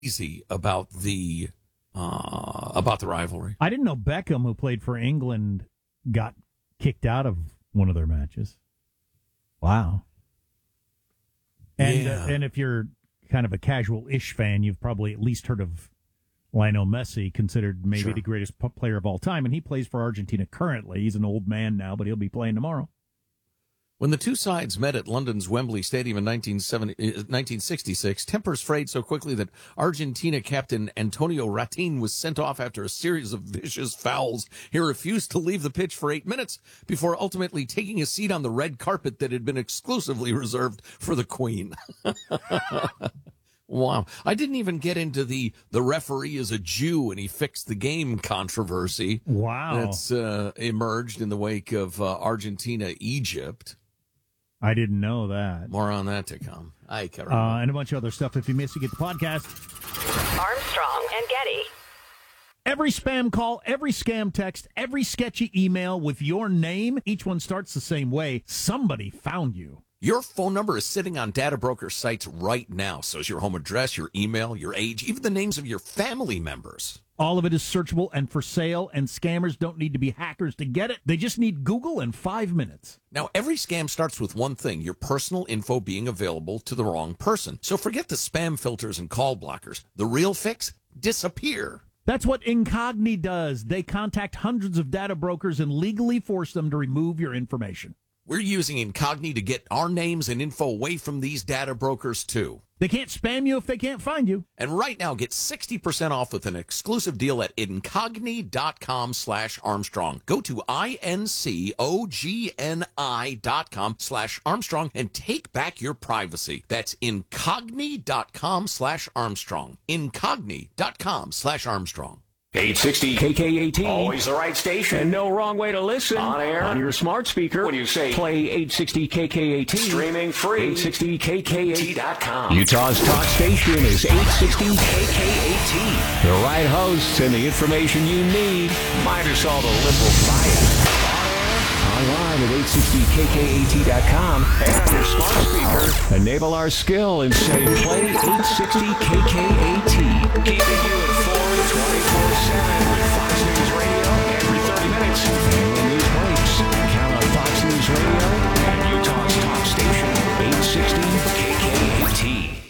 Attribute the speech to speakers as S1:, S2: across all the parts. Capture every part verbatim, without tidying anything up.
S1: Easy about the uh, about the rivalry.
S2: I didn't know Beckham, who played for England, got kicked out of one of their matches. Wow. And
S1: yeah.
S2: uh, and if you're kind of a casual-ish fan, you've probably at least heard of Lionel Messi, considered maybe
S1: sure.
S2: the greatest player of all time, and he plays for Argentina currently. He's an old man now, but he'll be playing tomorrow.
S1: When the two sides met at London's Wembley Stadium in nineteen sixty-six, tempers frayed so quickly that Argentina captain Antonio Ratin was sent off after a series of vicious fouls. He refused to leave the pitch for eight minutes before ultimately taking a seat on the red carpet that had been exclusively reserved for the Queen. Wow. I didn't even get into the the referee is a Jew and he fixed the game controversy.
S2: Wow.
S1: That's uh, emerged in the wake of uh, Argentina-Egypt.
S2: I didn't know that.
S1: More on that to come. I can't
S2: uh, and a bunch of other stuff. If you missed, you get the podcast.
S3: Armstrong and Getty.
S2: Every spam call, every scam text, every sketchy email with your name, each one starts the same way. Somebody found you.
S1: Your phone number is sitting on data broker sites right now. So is your home address, your email, your age, even the names of your family members.
S2: All of it is searchable and for sale, and scammers don't need to be hackers to get it. They just need Google in five minutes.
S1: Now, every scam starts with one thing, your personal info being available to the wrong person. So forget the spam filters and call blockers. The real fix? Disappear.
S2: That's what Incogni does. They contact hundreds of data brokers and legally force them to remove your information.
S1: We're using Incogni to get our names and info away from these data brokers, too.
S2: They can't spam you if they can't find you.
S1: And right now, get sixty percent off with an exclusive deal at Incogni.com slash Armstrong. Go to I-N-C-O-G-N-I dot com slash Armstrong and take back your privacy. That's Incogni.com slash Armstrong. Incogni.com slash Armstrong.
S4: eight sixty K K A T. Always the right station. And no wrong way to listen. On air. On your smart speaker. When you say play eight sixty K K A T. Streaming free. eight sixty K K A T dot com. Utah's talk station is eight sixty K K A T. The right hosts and the information you need. Minus all the liberal bias. Online at eight sixty K K A T dot com and on your smart speaker. Enable our skill and say play eight sixty K K A T. Keeping you informed twenty-four seven with Fox News Radio every thirty minutes. And when news breaks, count on Fox News Radio and Utah's talk station, eight sixty K K A T.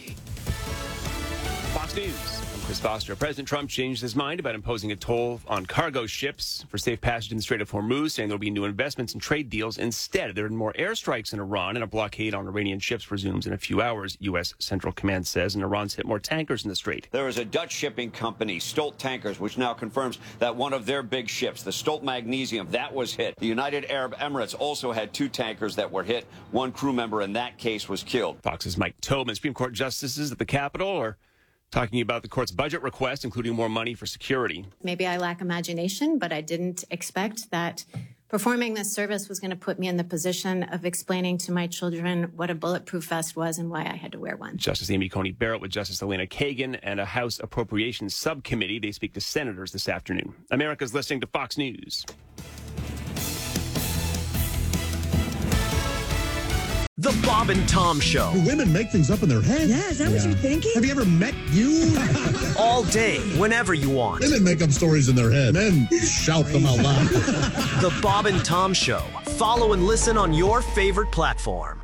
S5: Fox News. I'm Chris Foster. President Trump changed his mind about imposing a toll on cargo ships for safe passage in the Strait of Hormuz, saying there will be new investments and trade deals instead. There are more airstrikes in Iran, and a blockade on Iranian ships resumes in a few hours, U S. Central Command says, and Iran's hit more tankers in the Strait.
S6: There is a Dutch shipping company, Stolt Tankers, which now confirms that one of their big ships, the Stolt Magnesium, that was hit. The United Arab Emirates also had two tankers that were hit. One crew member in that case was killed.
S5: Fox's Mike Tobin. Supreme Court justices at the Capitol are talking about the court's budget request, including more money for security.
S7: Maybe I lack imagination, but I didn't expect that performing this service was going to put me in the position of explaining to my children what a bulletproof vest was and why I had to wear one.
S5: Justice Amy Coney Barrett with Justice Elena Kagan and a House Appropriations Subcommittee. They speak to senators this afternoon. America's listening to Fox News.
S8: The Bob and Tom Show.
S9: Do women make things up in their head?
S10: Yeah, is that yeah. what you're thinking?
S9: Have you ever met you?
S8: All day, whenever you want.
S9: Women make up stories in their head. Men shout them out loud.
S8: The Bob and Tom Show. Follow and listen on your favorite platform.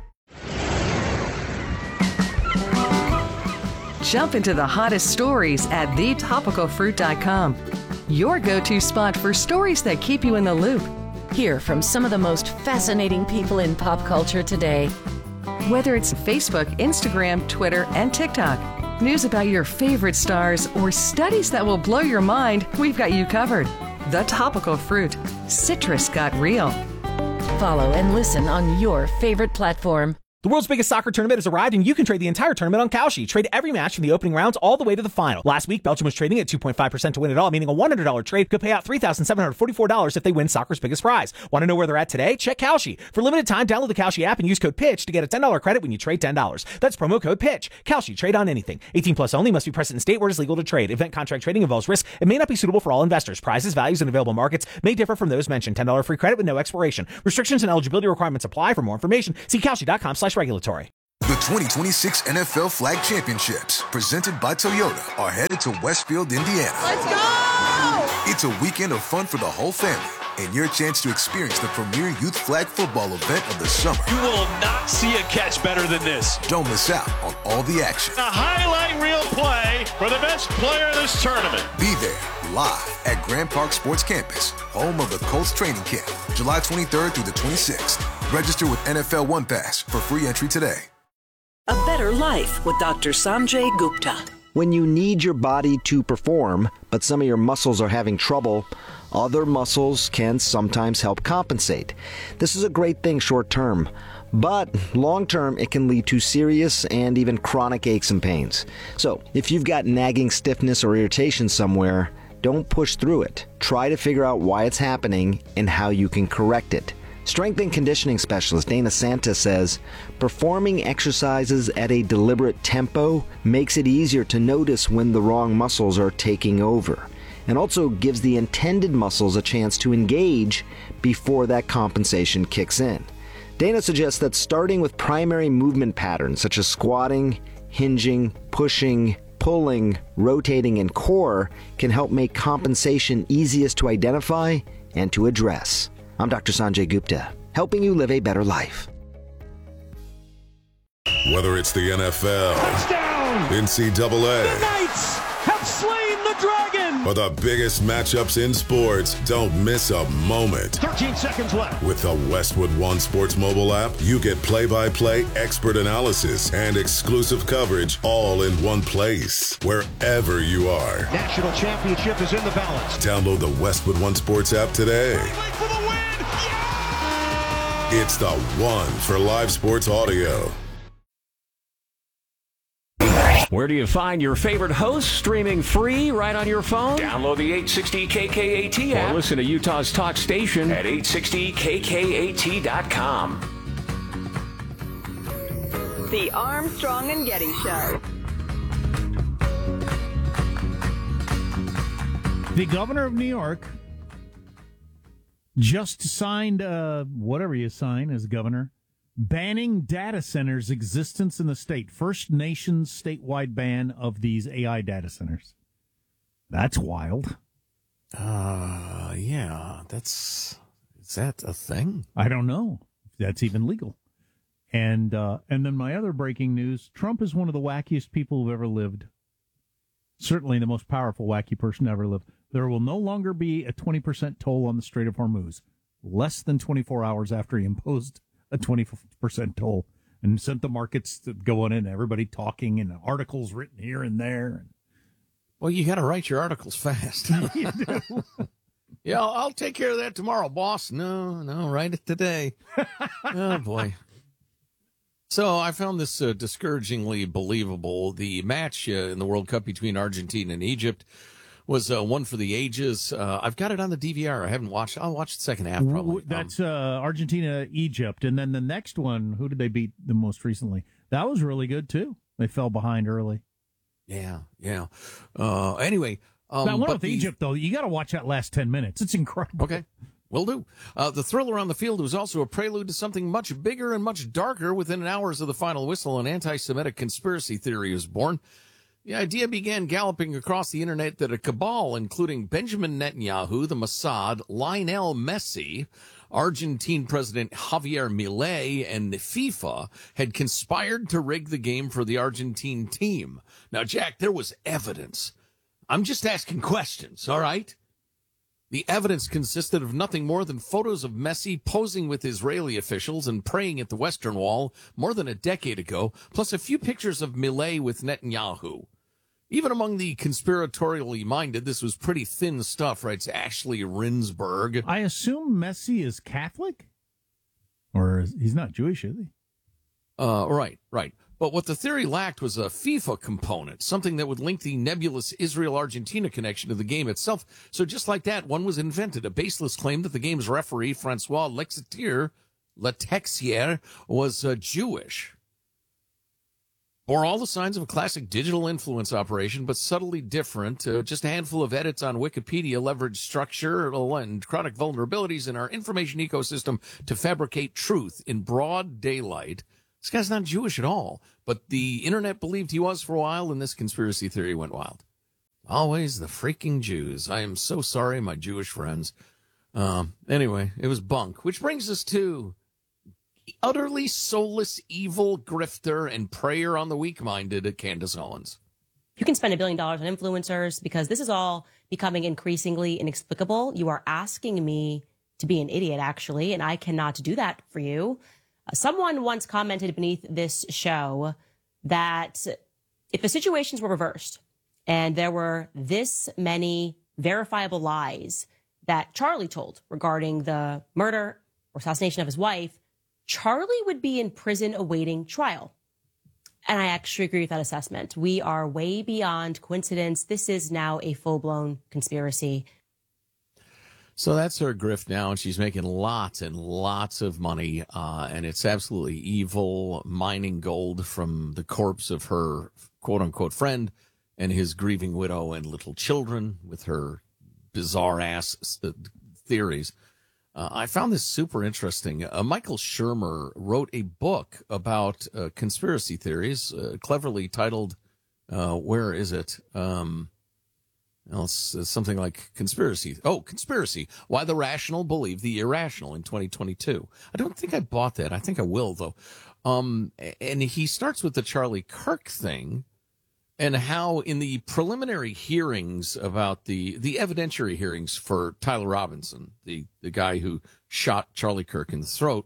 S11: Jump into the hottest stories at the topical fruit dot com. Your go-to spot for stories that keep you in the loop. Hear from some of the most fascinating people in pop culture today. Whether it's Facebook, Instagram, Twitter, and TikTok, news about your favorite stars, or studies that will blow your mind, we've got you covered. The Topical Fruit. Citrus got real. Follow and listen on your favorite platform.
S12: The world's biggest soccer tournament has arrived, and you can trade the entire tournament on Kalshi. Trade every match from the opening rounds all the way to the final. Last week, Belgium was trading at two point five percent to win it all, meaning a one hundred dollars trade could pay out three thousand seven hundred forty-four dollars if they win soccer's biggest prize. Want to know where they're at today? Check Kalshi. For limited time, download the Kalshi app and use code PITCH to get a ten dollars credit when you trade ten dollars. That's promo code PITCH. Kalshi. Trade on anything. eighteen plus only. Must be present in state where it is legal to trade. Event contract trading involves risk and may not be suitable for all investors. Prizes, values, and available markets may differ from those mentioned. ten dollars free credit with no expiration. Restrictions and eligibility requirements apply. For more information, see Kalshi dot com slash regulatory.
S10: The twenty twenty-six N F L Flag Championships, presented by Toyota, are headed to Westfield, Indiana.
S13: Let's go!
S10: It's a weekend of fun for the whole family and your chance to experience the premier youth flag football event of the summer.
S13: You will not see a catch better than this.
S10: Don't miss out on all the action.
S13: A highlight reel play for the best player of this tournament.
S10: Be there live at Grand Park Sports Campus, home of the Colts training camp, July twenty-third through the twenty-sixth. Register with N F L One Pass for free entry today.
S14: A better life with Doctor Sanjay Gupta.
S15: When you need your body to perform, but some of your muscles are having trouble, other muscles can sometimes help compensate. This is a great thing short term, but long term it can lead to serious and even chronic aches and pains. So if you've got nagging stiffness or irritation somewhere, don't push through it. Try to figure out why it's happening and how you can correct it. Strength and conditioning specialist Dana Santa says, performing exercises at a deliberate tempo makes it easier to notice when the wrong muscles are taking over, and also gives the intended muscles a chance to engage before that compensation kicks in. Dana suggests that starting with primary movement patterns such as squatting, hinging, pushing, pulling, rotating, and core can help make compensation easiest to identify and to address. I'm Doctor Sanjay Gupta, helping you live a better life.
S16: Whether it's the N F L,
S13: touchdown,
S16: N C double A,
S13: the Knights have slain the dragon,
S16: or the biggest matchups in sports, don't miss a moment.
S13: thirteen seconds left.
S16: With the Westwood One Sports mobile app, you get play-by-play expert analysis and exclusive coverage all in one place, wherever you are.
S13: National championship is in the balance.
S16: Download the Westwood One Sports app today.
S13: For the win! Yeah!
S16: It's the one for live sports audio.
S4: Where do you find your favorite hosts streaming free right on your phone? Download the eight sixty K K A T app or listen to Utah's talk station at eight sixty K K A T dot com.
S3: The Armstrong and Getty Show.
S2: The governor of New York just signed, uh, whatever you sign as governor, banning data centers' existence in the state. First nation's statewide ban of these A I data centers. That's wild.
S1: Uh, yeah, that's, is that a thing?
S2: I don't know if that's even legal. And, uh, and then my other breaking news, Trump is one of the wackiest people who've ever lived. Certainly the most powerful wacky person to ever live. There will no longer be a twenty percent toll on the Strait of Hormuz, less than twenty-four hours after he imposed a twenty percent toll and sent the markets going in, everybody talking and articles written here and there.
S1: Well, you got to write your articles fast.
S2: You do.
S1: Yeah, I'll, I'll take care of that tomorrow, boss. No, no, write it today. Oh, boy. So I found this uh, discouragingly believable. The match uh, in the World Cup between Argentina and Egypt was uh, one for the ages. Uh, I've got it on the D V R. I haven't watched. I'll watch the second half probably.
S2: That's uh, Argentina, Egypt, and then the next one. Who did they beat the most recently? That was really good too. They fell behind early.
S1: Yeah, yeah. Uh, anyway, um,
S2: that one
S1: but
S2: with
S1: the,
S2: Egypt though, you got to watch that last ten minutes. It's incredible.
S1: Okay. Will do. Uh, the thriller on the field was also a prelude to something much bigger and much darker. Within hours of the final whistle, an anti-Semitic conspiracy theory was born. The idea began galloping across the internet that a cabal, including Benjamin Netanyahu, the Mossad, Lionel Messi, Argentine President Javier Milei, and the FIFA had conspired to rig the game for the Argentine team. Now, Jack, there was evidence. I'm just asking questions, all right? The evidence consisted of nothing more than photos of Messi posing with Israeli officials and praying at the Western Wall more than a decade ago, plus a few pictures of Milei with Netanyahu. Even among the conspiratorially minded, this was pretty thin stuff, writes Ashley Rinsberg.
S2: I assume Messi is Catholic? Or is, he's not Jewish, is he?
S1: Uh, right, right. But what the theory lacked was a FIFA component, something that would link the nebulous Israel-Argentina connection to the game itself. So just like that, one was invented, a baseless claim that the game's referee, Francois Lexier, Letexier, was uh, Jewish. Bore all the signs of a classic digital influence operation, but subtly different. Uh, just a handful of edits on Wikipedia leveraged structure and chronic vulnerabilities in our information ecosystem to fabricate truth in broad daylight. This guy's not Jewish at all, but the internet believed he was for a while, and this conspiracy theory went wild. Always the freaking Jews. I am so sorry, my Jewish friends. Um, anyway, it was bunk, which brings us to utterly soulless, evil grifter and prayer on the weak-minded Candace Owens.
S17: You can spend a billion dollars on influencers because this is all becoming increasingly inexplicable. You are asking me to be an idiot, actually, and I cannot do that for you. Uh, someone once commented beneath this show that if the situations were reversed and there were this many verifiable lies that Charlie told regarding the murder or assassination of his wife, Charlie would be in prison awaiting trial. And I actually agree with that assessment. We are way beyond coincidence. This is now a full-blown conspiracy.
S1: So that's her grift now, and she's making lots and lots of money, uh, and it's absolutely evil, mining gold from the corpse of her quote-unquote friend and his grieving widow and little children with her bizarre-ass theories. Uh, I found this super interesting. Uh, Michael Shermer wrote a book about uh, conspiracy theories, uh, cleverly titled, uh, where is it? Um, well, it's, it's something like Conspiracy. Oh, Conspiracy. Why the Rational Believe the Irrational in twenty twenty-two. I don't think I bought that. I think I will, though. Um, and he starts with the Charlie Kirk thing, and how in the preliminary hearings about the, the evidentiary hearings for Tyler Robinson, the, the guy who shot Charlie Kirk in the throat.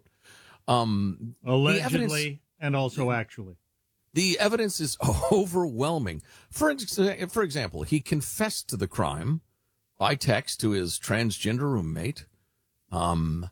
S1: Um,
S2: Allegedly
S1: evidence,
S2: and also actually.
S1: The evidence is overwhelming. For, for example, he confessed to the crime by text to his transgender roommate, um,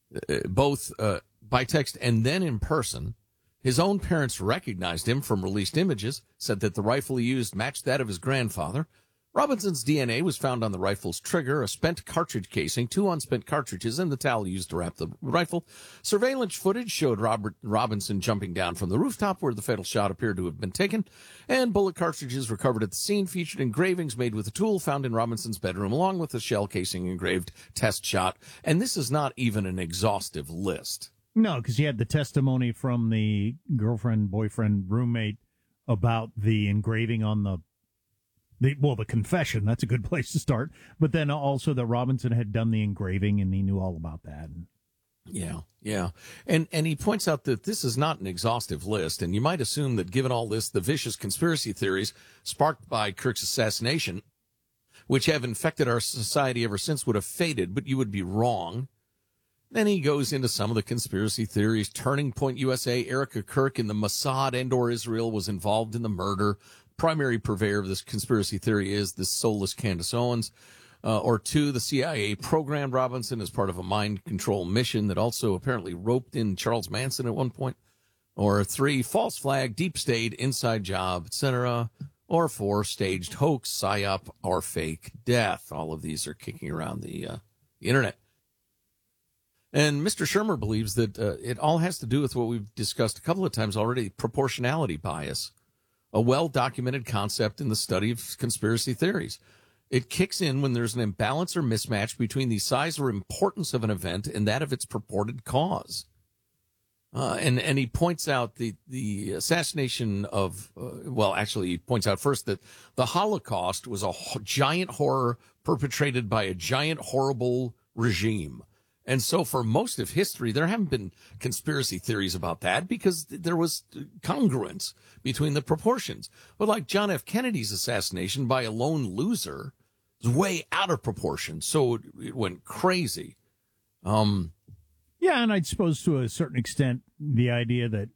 S1: both uh, by text and then in person. His own parents recognized him from released images, said that the rifle he used matched that of his grandfather. Robinson's D N A was found on the rifle's trigger, a spent cartridge casing, two unspent cartridges, and the towel used to wrap the rifle. Surveillance footage showed Robert Robinson jumping down from the rooftop where the fatal shot appeared to have been taken, and bullet cartridges recovered at the scene featured engravings made with a tool found in Robinson's bedroom, along with a shell casing engraved test shot. And this is not even an exhaustive list.
S2: No, because you had the testimony from the girlfriend, boyfriend, roommate about the engraving on the, the, well, the confession. That's a good place to start. But then also that Robinson had done the engraving and he knew all about that.
S1: Yeah, yeah. And and he points out that this is not an exhaustive list. And you might assume that given all this, the vicious conspiracy theories sparked by Kirk's assassination, which have infected our society ever since, would have faded, but you would be wrong. Then he goes into some of the conspiracy theories. Turning Point U S A, Erica Kirk in the Mossad and or Israel was involved in the murder. Primary purveyor of this conspiracy theory is this soulless Candace Owens. Uh, or two, the C I A programmed Robinson as part of a mind control mission that also apparently roped in Charles Manson at one point. Or three, false flag, deep state, inside job, et cetera. Or four, staged hoax, psyop, or fake death. All of these are kicking around the, uh, the internet. And Mister Shermer believes that uh, it all has to do with what we've discussed a couple of times already, proportionality bias, a well-documented concept in the study of conspiracy theories. It kicks in when there's an imbalance or mismatch between the size or importance of an event and that of its purported cause. Uh, and, and he points out the, the assassination of, uh, well, actually, he points out first that the Holocaust was a ho- giant horror perpetrated by a giant, horrible regime. And so for most of history, there haven't been conspiracy theories about that because there was congruence between the proportions. But like John F. Kennedy's assassination by a lone loser was way out of proportion. So it, it went crazy. Um,
S2: yeah, and I'd suppose to a certain extent, the idea that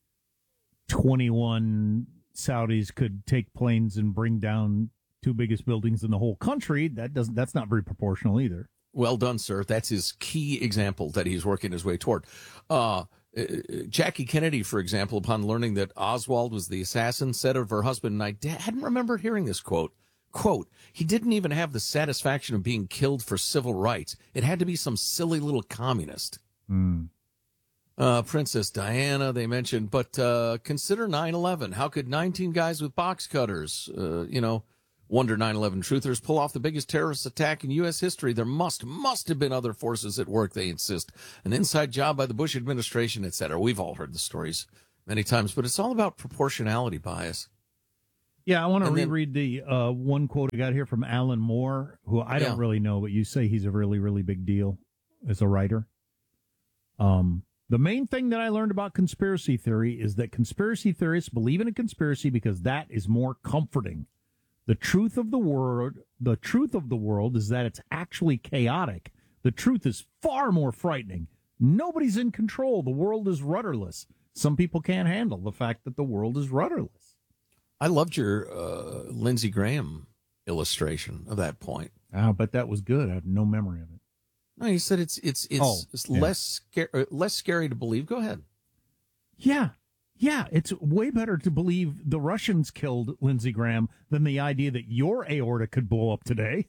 S2: twenty-one Saudis could take planes and bring down two biggest buildings in the whole country, that doesn't, that's not very proportional either.
S1: Well done, sir. That's his key example that he's working his way toward. Uh, Jackie Kennedy, for example, upon learning that Oswald was the assassin, said of her husband, and I hadn't remembered hearing this quote, quote, he didn't even have the satisfaction of being killed for civil rights. It had to be some silly little communist.
S2: Mm.
S1: Uh, Princess Diana, they mentioned, but uh, consider nine eleven. How could nineteen guys with box cutters, uh, you know, wonder nine eleven truthers pull off the biggest terrorist attack in U S history? There must, must have been other forces at work, they insist. An inside job by the Bush administration, et cetera. We've all heard the stories many times, but it's all about proportionality bias.
S2: Yeah, I want to
S1: And then-
S2: reread the uh, one quote I got here from Alan Moore, who I don't
S1: Yeah.
S2: really know, but you say he's a really, really big deal as a writer. Um, the main thing that I learned about conspiracy theory is that conspiracy theorists believe in a conspiracy because that is more comforting. The truth of the world, the truth of the world is that it's actually chaotic. The truth is far more frightening. Nobody's in control. The world is rudderless. Some people can't handle the fact that the world is rudderless.
S1: I loved your uh, Lindsey Graham illustration of that point.
S2: Ah, but that was good. I have no memory of it.
S1: No, he said it's it's it's,
S2: Oh,
S1: it's
S2: yeah.
S1: less scary, less scary to believe. Go ahead.
S2: Yeah. Yeah, it's way better to believe the Russians killed Lindsey Graham than the idea that your aorta could blow up today.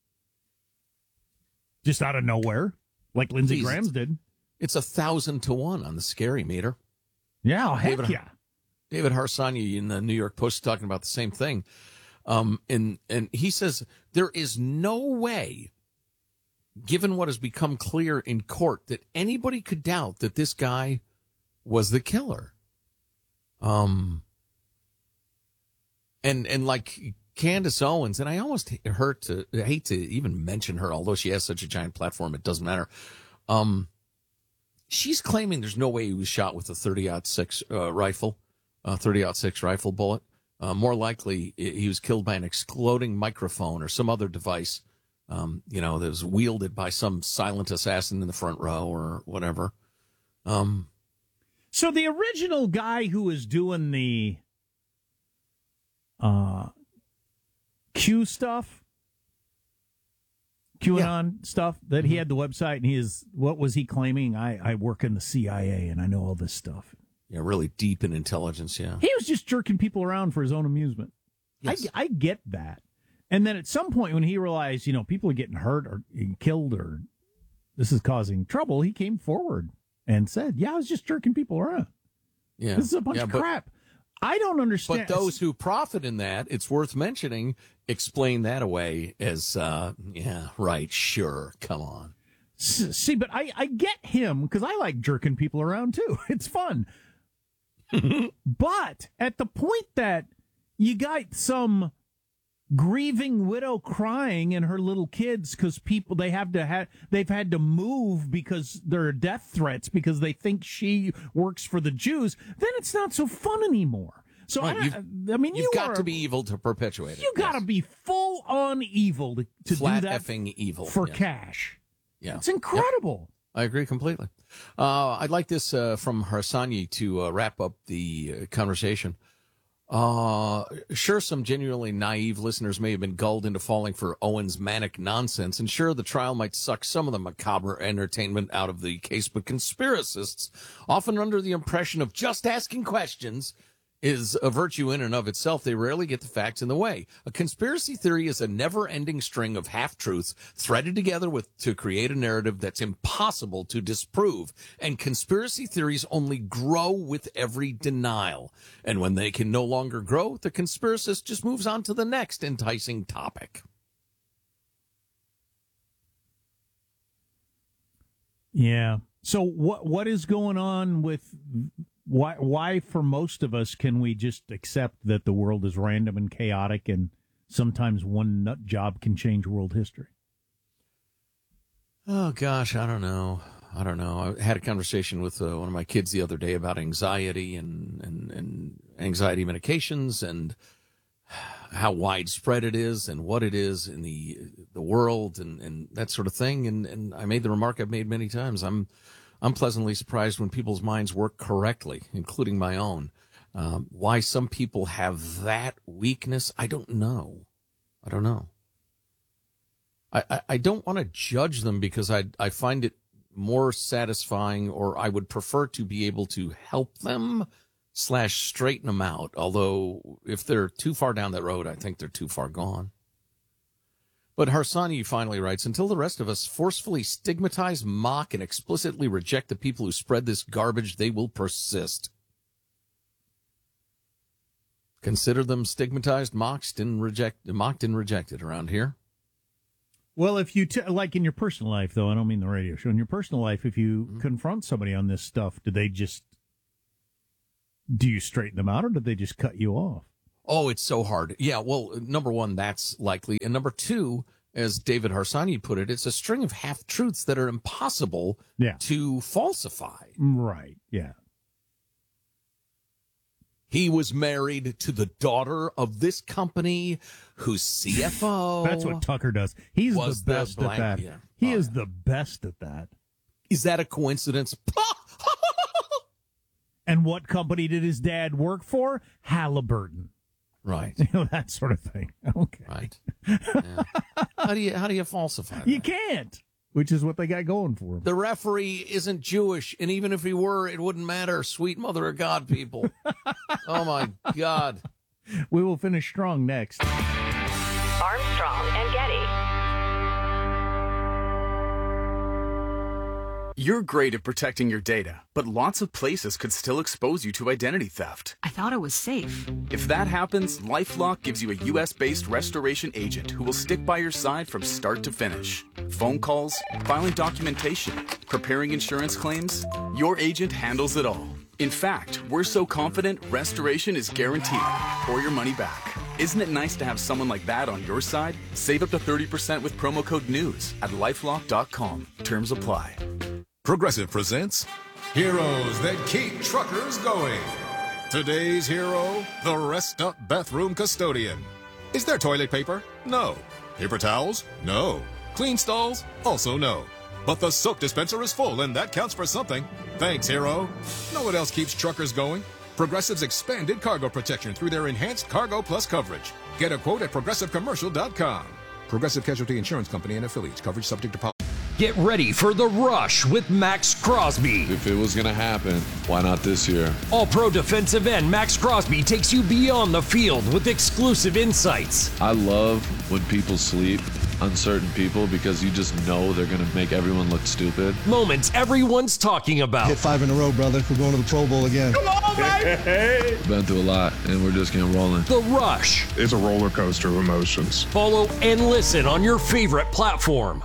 S2: Just out of nowhere, like Lindsey
S1: Please,
S2: Graham's
S1: it's-
S2: did.
S1: It's a thousand to one on the scary meter.
S2: Yeah, heck
S1: David,
S2: yeah.
S1: David Harsanyi in the New York Post talking about the same thing. Um, and, and he says there is no way, given what has become clear in court, that anybody could doubt that this guy was the killer. Um, and, and like Candace Owens, and I almost hurt to, I hate to even mention her, although she has such a giant platform, it doesn't matter. Um, she's claiming there's no way he was shot with a thirty aught six uh, rifle, uh, thirty aught six rifle bullet. Uh, more likely, he was killed by an exploding microphone or some other device, um, you know, that was wielded by some silent assassin in the front row or whatever. Um,
S2: So the original guy who was doing the uh, Q stuff, QAnon stuff, that he had the website, and he is, what was he claiming? I, I work in the C I A and I know all this stuff.
S1: yeah, really deep in intelligence, yeah.
S2: He was just jerking people around for his own amusement.
S1: Yes.
S2: I, I get that. And then at some point when he realized, you know, people are getting hurt or killed or this is causing trouble, he came forward and said, yeah, I was just jerking people around.
S1: Yeah.
S2: This is a bunch
S1: Yeah,
S2: of
S1: but-
S2: crap. I don't understand.
S1: But those who profit in that, it's worth mentioning, explain that away as, uh, yeah, right, sure, come on.
S2: S- See, but I, I get him because I like jerking people around too. It's fun. But at the point that you got some grieving widow crying and her little kids because people they have to have they've had to move because there are death threats because they think she works for the Jews, then it's not so fun anymore. So
S1: Right,
S2: I,
S1: you've-
S2: I mean,
S1: You've
S2: you
S1: got
S2: are,
S1: to be evil to perpetuate it.
S2: you got to be full on evil to, to
S1: Flat
S2: do that
S1: effing evil.
S2: for
S1: yeah.
S2: cash.
S1: Yeah.
S2: It's incredible.
S1: I agree completely. Uh, I'd like this uh, from Harsanyi to uh, wrap up the uh, conversation. Uh, sure, some genuinely naive listeners may have been gulled into falling for Owen's manic nonsense, and sure, the trial might suck some of the macabre entertainment out of the case, but conspiracists, often under the impression of just asking questions, is a virtue in and of itself. They rarely get the facts in the way. A conspiracy theory is a never-ending string of half-truths threaded together with to create a narrative that's impossible to disprove. And conspiracy theories only grow with every denial. And when they can no longer grow, the conspiracist just moves on to the next enticing topic.
S2: Yeah. So what what is going on with why why for most of us can we just accept that the world is random and chaotic and sometimes one nut job can change world history?
S1: Oh, gosh, I don't know. I don't know. I had a conversation with uh, one of my kids the other day about anxiety and, and, and anxiety medications and how widespread it is and what it is in the the world and, and that sort of thing. And, and I made the remark I've made many times. I'm I'm pleasantly surprised when people's minds work correctly, including my own. Um, why some people have that weakness, I don't know. I don't know. I, I, I don't want to judge them because I I find it more satisfying, or I would prefer to be able to help them slash straighten them out. Although if they're too far down that road, I think they're too far gone. But Harsanyi finally writes, until the rest of us forcefully stigmatize, mock, and explicitly reject the people who spread this garbage, they will persist. Consider them stigmatized, mocked, and reject, mocked and rejected around here.
S2: Well, if you, t- like in your personal life, though, I don't mean the radio show, in your personal life, if you mm-hmm. confront somebody on this stuff, do they just Do you straighten them out, or did they just cut you off?
S1: Oh, it's so hard. Yeah, well, number one, that's likely. And number two, as David Harsanyi put it, it's a string of half-truths that are impossible
S2: yeah.
S1: to falsify.
S2: Right, yeah.
S1: He was married to the daughter of this company who's C F O.
S2: That's what Tucker does. He's the best the
S1: blank,
S2: at that.
S1: Yeah.
S2: He
S1: oh,
S2: is the best at that.
S1: Is that a coincidence?
S2: And what company did his dad work for? Halliburton.
S1: Right.
S2: You know, that sort of thing. Okay.
S1: Right. Yeah. How do you how do you falsify that?
S2: You can't. Which is what they got going for him.
S1: The referee isn't Jewish, and even if he were, it wouldn't matter. Sweet mother of God, people. Oh, my God.
S2: We will finish strong next.
S3: Armstrong and Getty.
S18: You're great at protecting your data, but lots of places could still expose you to identity theft.
S19: I thought it was safe.
S18: If that happens, LifeLock gives you a U S based restoration agent who will stick by your side from start to finish. Phone calls, filing documentation, preparing insurance claims, your agent handles it all. In fact, we're so confident restoration is guaranteed or your money back. Isn't it nice to have someone like that on your side? Save up to thirty percent with promo code NEWS at lifelock dot com. Terms apply.
S20: Progressive presents Heroes That Keep Truckers Going. Today's hero, the Rest Up Bathroom Custodian. Is there toilet paper? No. Paper towels? No. Clean stalls? Also no. But the soap dispenser is full, and that counts for something. Thanks, hero. Know what else keeps truckers going? Progressive's expanded cargo protection through their enhanced Cargo Plus coverage. Get a quote at progressive commercial dot com. Progressive Casualty Insurance Company and affiliates. Coverage subject to policy.
S4: Get ready for The Rush with Max Crosby.
S21: If it was going to happen, why not this year?
S4: All-Pro defensive end Max Crosby takes you beyond the field with exclusive insights.
S21: I love when people sleep, uncertain people, because you just know they're going to make everyone look stupid.
S4: Moments everyone's talking about.
S9: Hit five in a row, brother. We're going to the Pro Bowl again.
S4: Come on, baby!
S21: Been through a lot, and we're just getting rolling.
S4: The Rush.
S22: It's a roller coaster of emotions.
S4: Follow and listen on your favorite platform.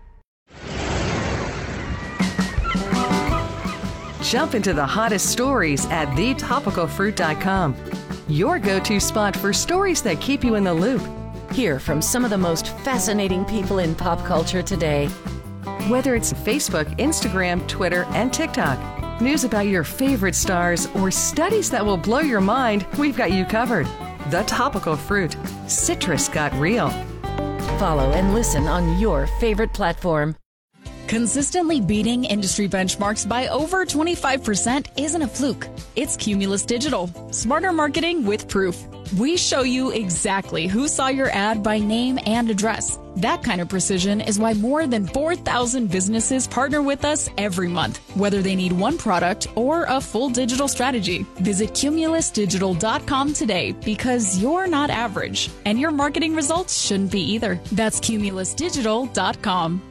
S11: Jump into the hottest stories at the topical fruit dot com. Your go-to spot for stories that keep you in the loop. Hear from some of the most fascinating people in pop culture today. Whether it's Facebook, Instagram, Twitter, and TikTok, news about your favorite stars, or studies that will blow your mind, we've got you covered. The Topical Fruit. Citrus got real. Follow and listen on your favorite platform.
S23: Consistently beating industry benchmarks by over twenty-five percent isn't a fluke. It's Cumulus Digital. Smarter marketing with proof. We show you exactly who saw your ad by name and address. That kind of precision is why more than four thousand businesses partner with us every month, whether they need one product or a full digital strategy. Visit cumulus digital dot com today, because you're not average, and your marketing results shouldn't be either. That's cumulus digital dot com.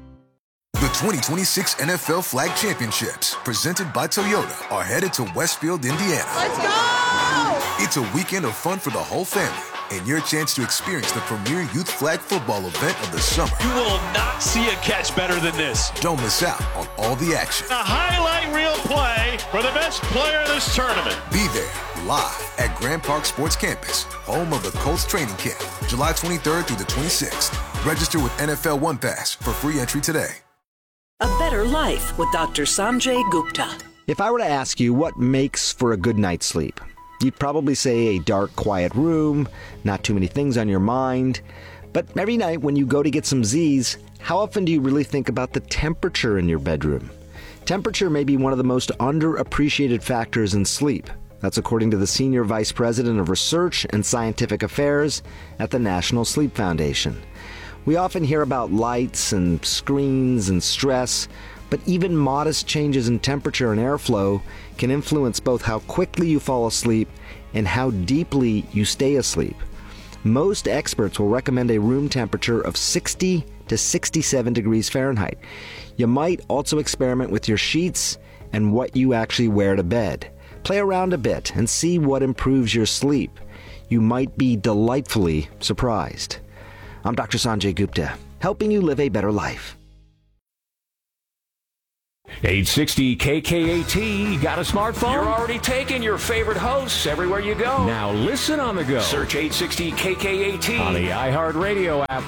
S10: The twenty twenty-six N F L Flag Championships, presented by Toyota, are headed to Westfield, Indiana.
S24: Let's go!
S10: It's a weekend of fun for the whole family, and your chance to experience the premier youth flag football event of the summer.
S13: You will not see a catch better than this.
S10: Don't miss out on all the action.
S13: A highlight reel play for the best player of this tournament.
S10: Be there, live at Grand Park Sports Campus, home of the Colts training camp, July twenty-third through the twenty-sixth. Register with N F L One Pass for free entry today.
S14: A Better Life with Doctor Sanjay Gupta.
S15: If I were to ask you what makes for a good night's sleep, you'd probably say a dark, quiet room, not too many things on your mind. But every night when you go to get some Z's, how often do you really think about the temperature in your bedroom? Temperature may be one of the most underappreciated factors in sleep. That's according to the Senior Vice President of Research and Scientific Affairs at the National Sleep Foundation. We often hear about lights and screens and stress, but even modest changes in temperature and airflow can influence both how quickly you fall asleep and how deeply you stay asleep. Most experts will recommend a room temperature of sixty to sixty-seven degrees Fahrenheit. You might also experiment with your sheets and what you actually wear to bed. Play around a bit and see what improves your sleep. You might be delightfully surprised. I'm Doctor Sanjay Gupta, helping you live a better life.
S4: eight sixty K K A T. Got a smartphone? You're already taking your favorite hosts everywhere you go. Now listen on the go. Search eight sixty K K A T on the iHeartRadio app.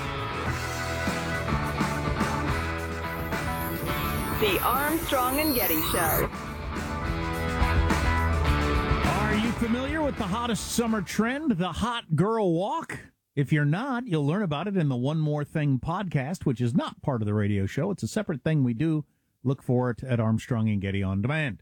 S3: The Armstrong and Getty Show.
S2: Are you familiar with the hottest summer trend, the hot girl walk? If you're not, you'll learn about it in the One More Thing podcast, which is not part of the radio show. It's a separate thing we do. Look for it at Armstrong and Getty On Demand.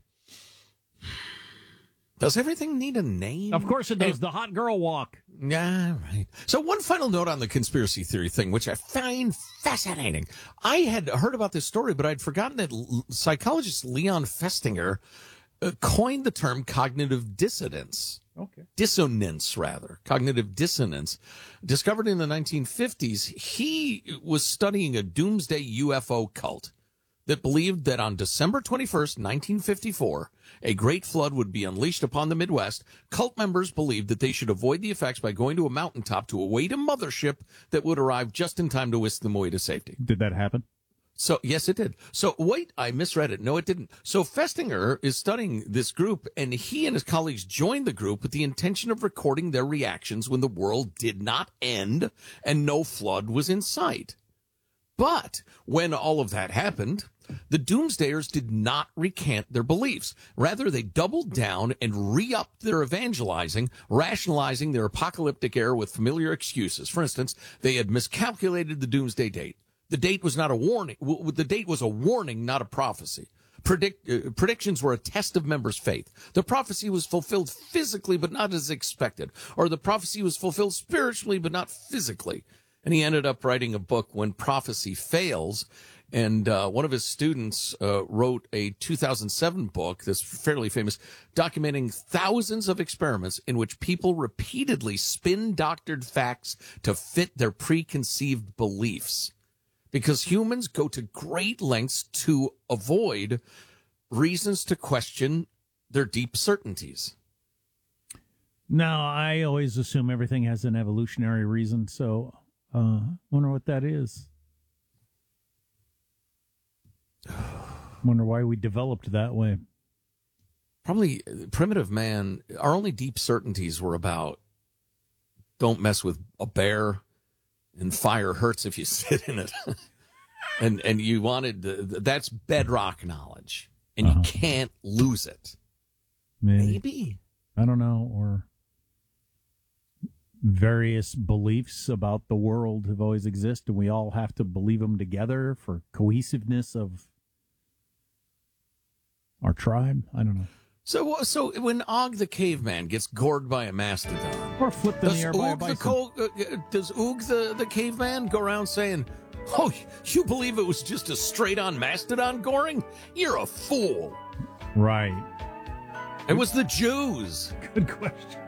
S1: Does everything need a name?
S2: Of course it does. The hot girl walk.
S1: Yeah, right. So one final note on the conspiracy theory thing, which I find fascinating. I had heard about this story, but I'd forgotten that l- psychologist Leon Festinger uh, coined the term cognitive dissonance.
S2: Okay.
S1: Dissonance, rather. Cognitive dissonance. Discovered in the nineteen fifties, he was studying a doomsday U F O cult that believed that on December twenty-first, nineteen fifty-four, a great flood would be unleashed upon the Midwest. Cult members believed that they should avoid the effects by going to a mountaintop to await a mothership that would arrive just in time to whisk them away to safety.
S2: Did that happen?
S1: So, yes, it did. So, wait, I misread it. No, it didn't. So, Festinger is studying this group, and he and his colleagues joined the group with the intention of recording their reactions when the world did not end and no flood was in sight. But when all of that happened, the doomsdayers did not recant their beliefs. Rather, they doubled down and re-upped their evangelizing, rationalizing their apocalyptic era with familiar excuses. For instance, they had miscalculated the doomsday date. The date was not a warning. The date was a warning, not a prophecy. Predict, uh, predictions were a test of members' faith. The prophecy was fulfilled physically, but not as expected. Or the prophecy was fulfilled spiritually, but not physically. And he ended up writing a book, When Prophecy Fails. And uh, one of his students uh, wrote a two thousand seven book that's fairly famous, documenting thousands of experiments in which people repeatedly spin-doctored facts to fit their preconceived beliefs. Because humans go to great lengths to avoid reasons to question their deep certainties.
S2: No, I always assume everything has an evolutionary reason, so uh wonder what that is. Wonder why we developed that way.
S1: Probably primitive man, our only deep certainties were about don't mess with a bear and fire hurts if you sit in it. and and you wanted, the, that's bedrock knowledge, and uh-huh. you can't lose it.
S2: Maybe.
S1: Maybe.
S2: I don't know, or various beliefs about the world have always existed, and we all have to believe them together for cohesiveness of our tribe. I don't know.
S1: So, so when Og the caveman gets gored by a mastodon,
S2: or flipped in the air by a bison,
S1: the co- uh, does Og the, the caveman go around saying, "Oh, you believe it was just a straight-on mastodon goring? You're a fool."
S2: Right.
S1: It was the Jews.
S2: Good question.